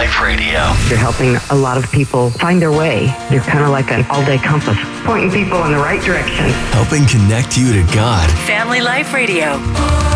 Life Radio. You're helping a lot of people find their way. You're kind of like an all-day compass, pointing people in the right direction. Helping connect you to God. Family Life Radio.